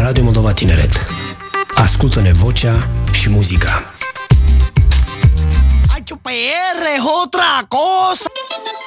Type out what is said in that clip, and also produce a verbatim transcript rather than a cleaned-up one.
Radio Moldova Tineret. Ascultă-ne vocea și muzica. H P R, otra cosa.